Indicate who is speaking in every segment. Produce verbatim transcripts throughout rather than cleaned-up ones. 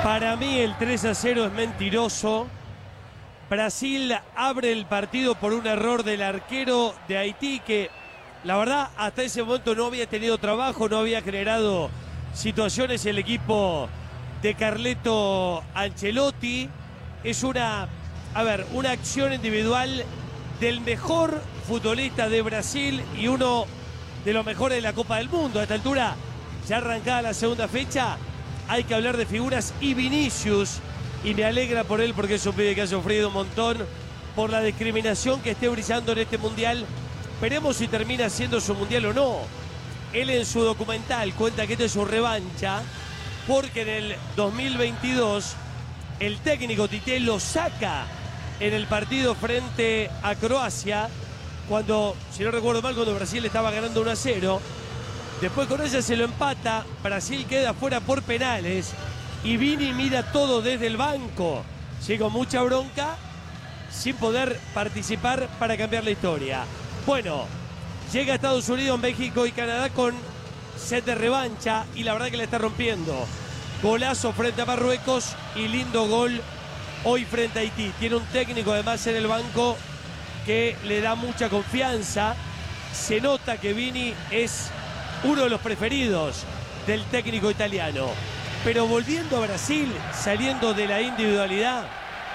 Speaker 1: Para mí el tres a cero es mentiroso. Brasil abre el partido por un error del arquero de Haití que, la verdad, hasta ese momento no había tenido trabajo, no había generado situaciones el equipo de Carleto Ancelotti. Es una, a ver, una acción individual del mejor futbolista de Brasil y uno de los mejores de la Copa del Mundo. A esta altura, ya arrancada la segunda fecha, hay que hablar de figuras y Vinicius, y me alegra por él porque es un pibe que ha sufrido un montón por la discriminación que esté brillando en este mundial. Veremos si termina siendo su mundial o no. Él en su documental cuenta que esta es su revancha porque en el dos mil veintidós el técnico Tite lo saca en el partido frente a Croacia cuando, si no recuerdo mal, cuando Brasil estaba ganando uno a cero. Después con ella se lo empata, Brasil queda fuera por penales y Vini mira todo desde el banco, sí, con mucha bronca, sin poder participar para cambiar la historia. Bueno, llega a Estados Unidos, México y Canadá con set de revancha y la verdad que la está rompiendo. Golazo frente a Marruecos y lindo gol hoy frente a Haití. Tiene un técnico además en el banco que le da mucha confianza. Se nota que Vini es uno de los preferidos del técnico italiano. Pero volviendo a Brasil, saliendo de la individualidad,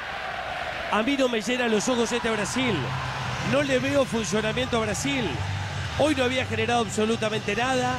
Speaker 1: a mí no me llenan los ojos este Brasil. No le veo funcionamiento a Brasil. Hoy no había generado absolutamente nada.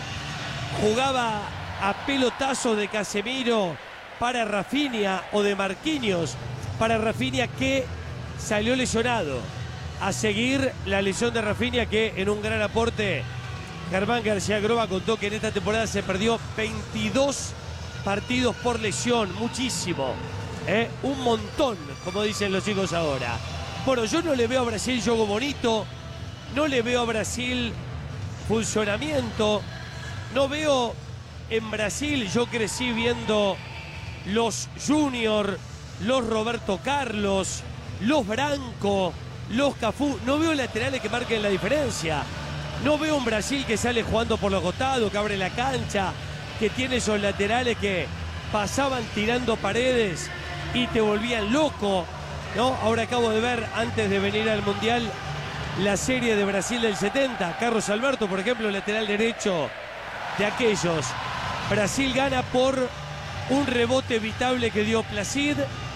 Speaker 1: Jugaba a pelotazo de Casemiro para Rafinha o de Marquinhos para Rafinha, que salió lesionado. A seguir la lesión de Rafinha, que en un gran aporte Germán García Groba contó que en esta temporada se perdió veintidós partidos por lesión, muchísimo, ¿eh? Un montón, como dicen los chicos ahora. Bueno, yo no le veo a Brasil juego bonito, no le veo a Brasil funcionamiento, no veo en Brasil, yo crecí viendo los Junior, los Roberto Carlos, los Branco, los Cafú, no veo laterales que marquen la diferencia. No veo un Brasil que sale jugando por los costados, que abre la cancha, que tiene esos laterales que pasaban tirando paredes y te volvían loco, ¿no? Ahora acabo de ver, antes de venir al Mundial, la serie de Brasil del setenta. Carlos Alberto, por ejemplo, lateral derecho de aquellos. Brasil gana por un rebote evitable que dio Placid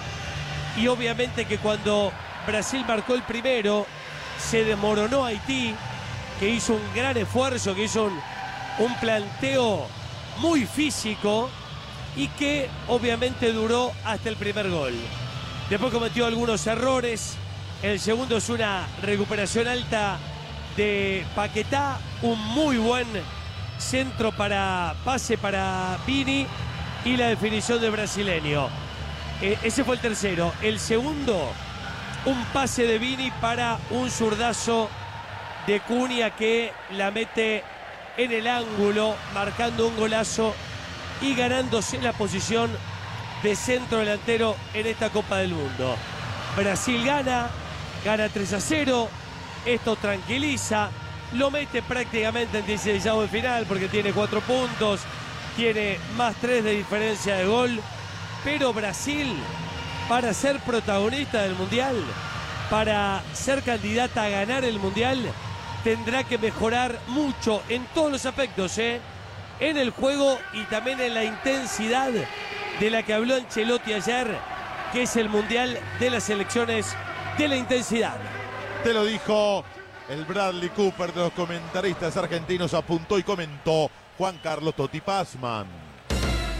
Speaker 1: y obviamente que cuando Brasil marcó el primero se desmoronó Haití, que hizo un gran esfuerzo, que hizo un, un planteo muy físico y que obviamente duró hasta el primer gol. Después cometió algunos errores. El segundo es una recuperación alta de Paquetá, un muy buen centro para pase para Vini y la definición del brasileño. Eh, ese fue el tercero. El segundo, un pase de Vini para un zurdazo de Cunha que la mete en el ángulo, marcando un golazo y ganándose la posición de centro delantero en esta Copa del Mundo. Brasil gana, gana tres a cero, esto tranquiliza, lo mete prácticamente en dieciséis de final porque tiene cuatro puntos, tiene más tres de diferencia de gol, pero Brasil, para ser protagonista del Mundial, para ser candidata a ganar el Mundial, tendrá que mejorar mucho en todos los aspectos, ¿eh? En el juego y también en la intensidad de la que habló Ancelotti ayer, que es el Mundial de las selecciones de la intensidad.
Speaker 2: Te lo dijo el Bradley Cooper de los comentaristas argentinos, apuntó y comentó Juan Carlos Totti Pazman.